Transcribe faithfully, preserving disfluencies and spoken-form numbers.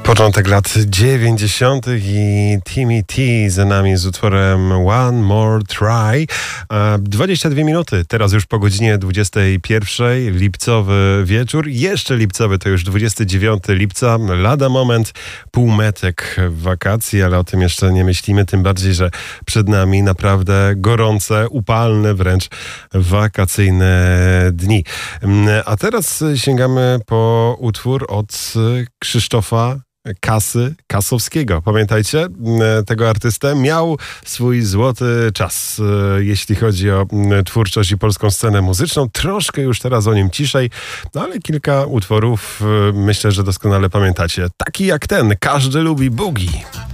Początek lat dziewięćdziesiątych i Timmy T za nami z utworem One More Try. dwadzieścia dwie minuty, teraz już po godzinie dwudziestej pierwszej, lipcowy wieczór. Jeszcze lipcowy to już dwudziestego dziewiątego lipca, lada moment, półmetek wakacji, ale o tym jeszcze nie myślimy, tym bardziej, że przed nami naprawdę gorące, upalne wręcz wakacyjne dni. A teraz sięgamy po utwór od Krzysztofa Kasy Kasowskiego. Pamiętajcie, tego artystę miał swój złoty czas, jeśli chodzi o twórczość i polską scenę muzyczną. Troszkę już teraz o nim ciszej, no ale kilka utworów myślę, że doskonale pamiętacie. Taki jak ten, Każdy lubi boogie.